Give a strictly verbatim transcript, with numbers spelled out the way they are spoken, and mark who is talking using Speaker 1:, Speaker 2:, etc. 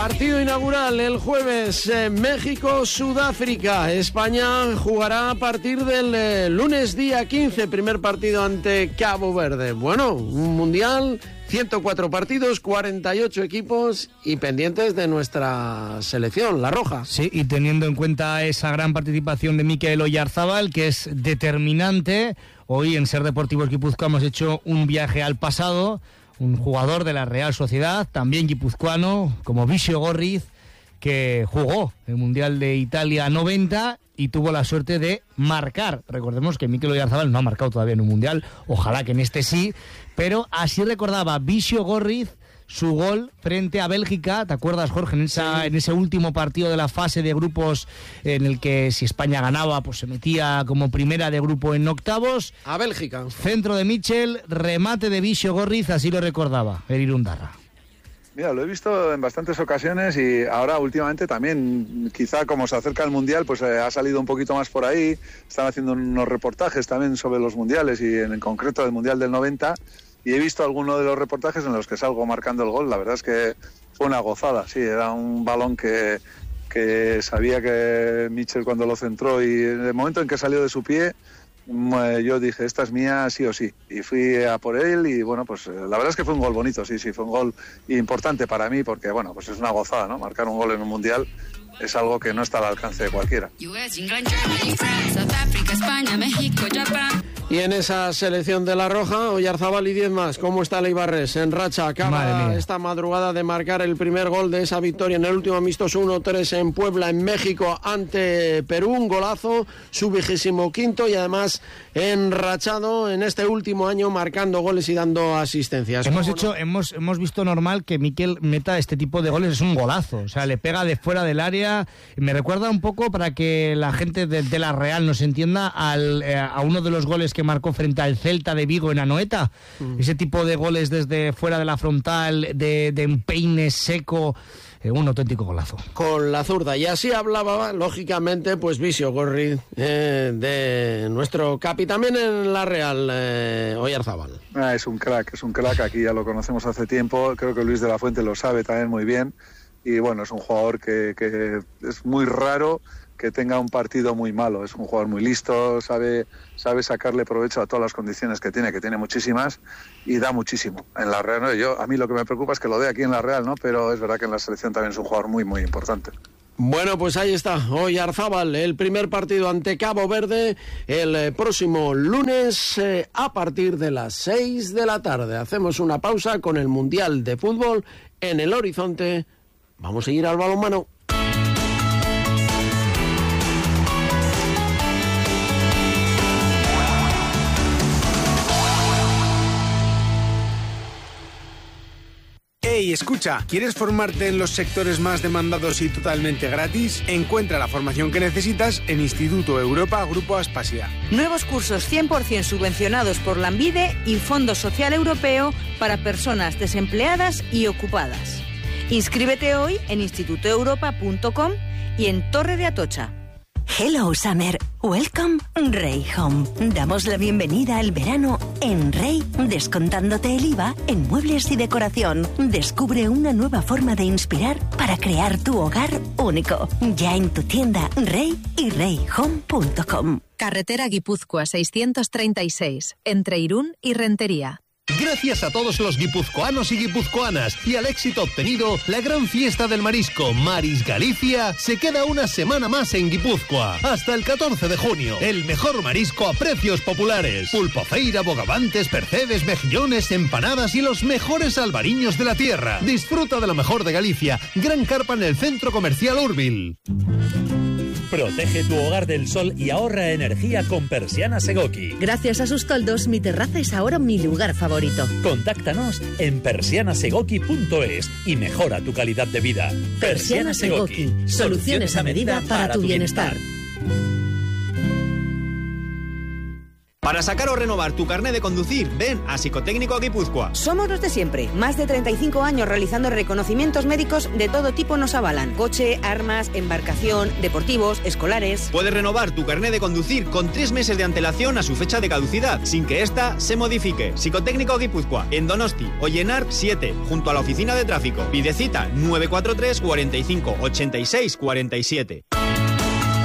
Speaker 1: Partido inaugural el jueves, eh, México-Sudáfrica. España jugará a partir del eh, lunes día quince, primer partido ante Cabo Verde. Bueno, un mundial, ciento cuatro partidos, cuarenta y ocho equipos y pendientes de nuestra selección, la roja.
Speaker 2: Sí, y teniendo en cuenta esa gran participación de Mikel Oyarzábal, que es determinante, hoy en Ser Deportivos Guipúzcoa hemos hecho un viaje al pasado. Un jugador de la Real Sociedad, también guipuzcoano, como Visio Gorriz, que jugó el Mundial de Italia noventa y tuvo la suerte de marcar. Recordemos que Mikel Oyarzábal no ha marcado todavía en un Mundial, ojalá que en este sí, pero así recordaba Visio Gorriz su gol frente a Bélgica. ¿Te acuerdas, Jorge? En, esa, en ese último partido de la fase de grupos en el que si España ganaba, pues se metía como primera de grupo en octavos.
Speaker 1: A Bélgica.
Speaker 2: Centro de Michel, remate de Visio Gorriz, así lo recordaba el Irundarra.
Speaker 3: Mira, lo he visto en bastantes ocasiones y ahora últimamente también, quizá como se acerca el Mundial, pues eh, ha salido un poquito más por ahí. Están haciendo unos reportajes también sobre los Mundiales y en concreto el Mundial del noventa. Y he visto algunos de los reportajes en los que salgo marcando el gol. La verdad es que fue una gozada, sí, era un balón que, que sabía que Michel cuando lo centró, y en el momento en que salió de su pie, yo dije, esta es mía sí o sí. Y fui a por él y bueno, pues la verdad es que fue un gol bonito, sí, sí, fue un gol importante para mí porque bueno, pues es una gozada, ¿no? Marcar un gol en un Mundial es algo que no está al alcance de cualquiera.
Speaker 1: Y en esa selección de la roja, Oyarzábal y diez más. ¿Cómo está el Ibarres? En racha, acaba esta madrugada de marcar el primer gol de esa victoria en el último amistoso uno tres en Puebla, en México, ante Perú. Un golazo, su vigésimo quinto, y además enrachado en este último año marcando goles y dando asistencias.
Speaker 2: Hemos hecho, no? hemos, hemos visto normal que Mikel meta este tipo de goles, es un golazo. O sea, le pega de fuera del área. Me recuerda un poco, para que la gente de, de la Real nos entienda, al, eh, a uno de los goles que marcó frente al Celta de Vigo en Anoeta. Mm. Ese tipo de goles desde fuera de la frontal, de, de empeine seco, eh, un auténtico golazo.
Speaker 1: Con la zurda. Y así hablaba, lógicamente, pues Visio Gorriz, eh, de nuestro capitán también en la Real, eh, Oyarzábal.
Speaker 3: Ah, es un crack, es un crack. Aquí ya lo conocemos hace tiempo. Creo que Luis de la Fuente lo sabe también muy bien. Y bueno, es un jugador que, que es muy raro que tenga un partido muy malo. Es un jugador muy listo, sabe, sabe sacarle provecho a todas las condiciones que tiene, que tiene muchísimas, y da muchísimo. En la Real, ¿no? Yo, a mí lo que me preocupa es que lo dé aquí en la Real, ¿no? Pero es verdad que en la selección también es un jugador muy, muy importante.
Speaker 1: Bueno, pues ahí está, Oyarzábal, el primer partido ante Cabo Verde, el eh, próximo lunes eh, a partir de las seis de la tarde. Hacemos una pausa con el Mundial de Fútbol en el horizonte. Vamos a ir al balonmano.
Speaker 4: Hey, escucha, ¿quieres formarte en los sectores más demandados y totalmente gratis? Encuentra la formación que necesitas en Instituto Europa Grupo Aspasia.
Speaker 5: Nuevos cursos cien por ciento subvencionados por la ANVIDE y Fondo Social Europeo para personas desempleadas y ocupadas. Inscríbete hoy en instituto europa punto com y en Torre de Atocha.
Speaker 6: Hello Summer, welcome Rey Home. Damos la bienvenida al verano en Rey, descontándote el I V A en muebles y decoración. Descubre una nueva forma de inspirar para crear tu hogar único. Ya en tu tienda Rey y rey home punto com.
Speaker 7: Carretera Guipúzcoa seiscientos treinta y seis, entre Irún y Rentería.
Speaker 8: Gracias a todos los guipuzcoanos y guipuzcoanas y al éxito obtenido, la gran fiesta del marisco Maris Galicia se queda una semana más en Guipúzcoa. Hasta el catorce de junio, el mejor marisco a precios populares. Pulpo feira, bogavantes, percebes, mejillones, empanadas y los mejores albariños de la tierra. Disfruta de lo mejor de Galicia. Gran carpa en el Centro Comercial Urbil.
Speaker 9: Protege tu hogar del sol y ahorra energía con Persianas Egoki.
Speaker 10: Gracias a sus toldos, mi terraza es ahora mi lugar favorito.
Speaker 9: Contáctanos en persianas egoki punto es y mejora tu calidad de vida.
Speaker 10: Persianas Egoki, soluciones a medida para tu bienestar.
Speaker 11: Para sacar o renovar tu carnet de conducir, ven a Psicotécnico Guipúzcoa.
Speaker 5: Somos los de siempre. Más de treinta y cinco años realizando reconocimientos médicos de todo tipo nos avalan. Coche, armas, embarcación, deportivos, escolares.
Speaker 11: Puedes renovar tu carnet de conducir con tres meses de antelación a su fecha de caducidad, sin que ésta se modifique. Psicotécnico Guipúzcoa, en Donosti, Ollenar siete, junto a la oficina de tráfico. Pide cita nueve cuatro tres, cuarenta y cinco, ochenta y seis, cuarenta y siete.